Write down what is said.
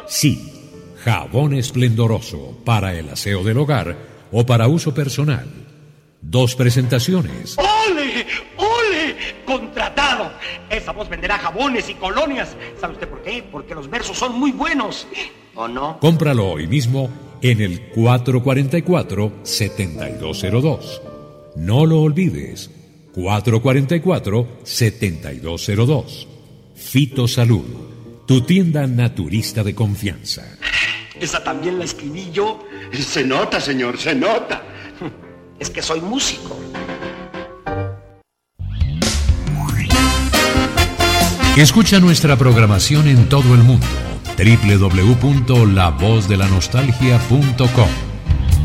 Sí, jabón esplendoroso para el aseo del hogar o para uso personal. 2 presentaciones. ¡Ole! ¡Ole! ¡Contratado! Esa voz venderá jabones y colonias. ¿Sabe usted por qué? Porque los versos son muy buenos. ¿O no? Cómpralo hoy mismo en el 444-7202. No lo olvides. 444-7202. Fito Salud, tu tienda naturista de confianza. Esa también la escribí yo. Se nota, señor, se nota. Es que soy músico. Escucha nuestra programación en todo el mundo. www.lavozdelanostaljia.com